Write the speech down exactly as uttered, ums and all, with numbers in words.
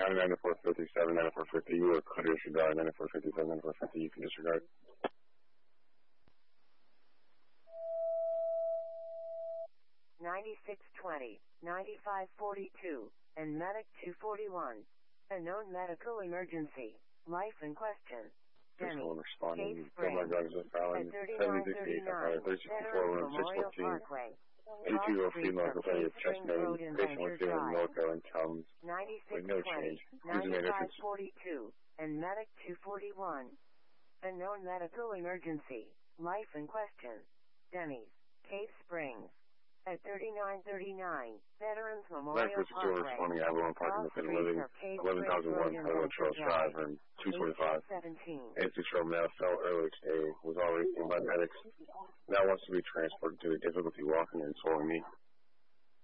seven ninety-four fifty, seven ninety-four fifty. You are clear to disregard. ninety-four fifty, seven ninety-four fifty. You can disregard. ninety-six twenty, ninety-five forty-two, and medic two forty-one. A known medical emergency. Life in question. Denny, Cave Springs, at thirty-nine thirty-nine, Veterans Memorial Parkway. eighty-two-year-old female complaining of chest pain. Patient was feeling Norco and Tums with no change. ninety-five forty-two, and medic two forty-one. A known medical emergency. Life in question. Denny's, Cave Springs, at thirty-nine thirty-nine, Veterans Memorial Parkway. Responding Avalon Parking within eleven thousand one Hollywood Trails Drive and two twenty-five. eighty-two-year-old male fell earlier today, was already seen by medics, now wants to be transported due to difficulty walking and swollen knee.